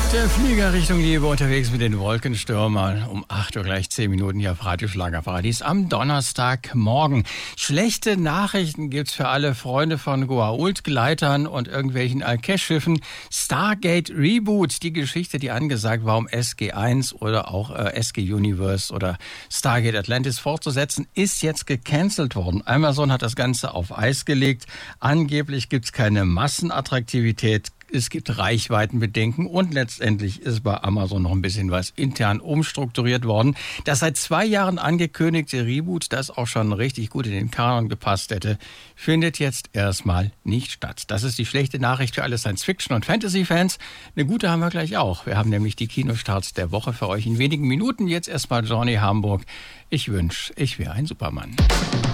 Der Flieger Richtung Liebe unterwegs mit den Wolkenstürmern. Um 8 Uhr gleich 10 Minuten hier auf Radio Schlagerparadies am Donnerstagmorgen. Schlechte Nachrichten gibt's für alle Freunde von Goa'uld-Gleitern und irgendwelchen Al-Kesh-Schiffen. Stargate Reboot, die Geschichte, die angesagt war, um SG-1 oder auch SG-Universe oder Stargate Atlantis fortzusetzen, ist jetzt gecancelt worden. Amazon hat das Ganze auf Eis gelegt. Angeblich gibt's keine Massenattraktivität. Es gibt Reichweitenbedenken und letztendlich ist bei Amazon noch ein bisschen was intern umstrukturiert worden. Das seit 2 Jahren angekündigte Reboot, das auch schon richtig gut in den Kanon gepasst hätte, findet jetzt erstmal nicht statt. Das ist die schlechte Nachricht für alle Science-Fiction- und Fantasy-Fans. Eine gute haben wir gleich auch. Wir haben nämlich die Kinostarts der Woche für euch in wenigen Minuten. Jetzt erstmal Johnny Hamburg. Ich wünsche, ich wäre ein Supermann.